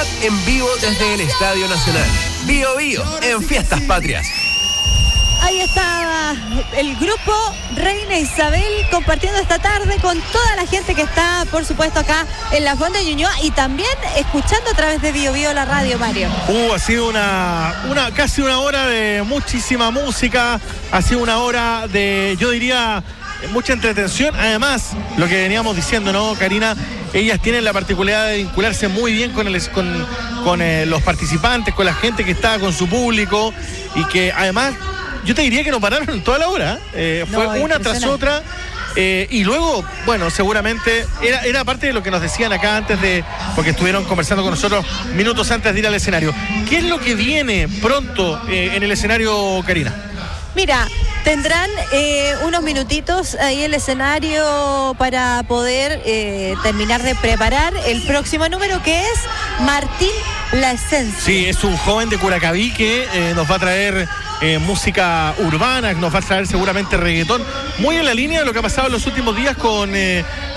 Navidad en vivo desde el Estadio Nacional. Bío Bío en Fiestas Patrias. Ahí está el grupo Reina Isabel compartiendo esta tarde con toda la gente que está, por supuesto, acá en la Fonda de Ñuñoa y también escuchando a través de Bío Bío la radio, Mario. Ha sido casi una hora de muchísima música, ha sido una hora de, yo diría, mucha entretención. Además, lo que veníamos diciendo, ¿no, Karina? Ellas tienen la particularidad de vincularse muy bien con los participantes, con la gente que está, con su público, y que además, yo te diría que no pararon en toda la hora. Fue una tras otra. Y luego, bueno, seguramente era parte de lo que nos decían acá porque estuvieron conversando con nosotros minutos antes de ir al escenario. ¿Qué es lo que viene pronto en el escenario, Karina? Mira, tendrán unos minutitos ahí el escenario para poder terminar de preparar el próximo número, que es Martín La Esencia. Sí, es un joven de Curacaví que nos va a traer música urbana, nos va a traer seguramente reggaetón, muy en la línea de lo que ha pasado en los últimos días con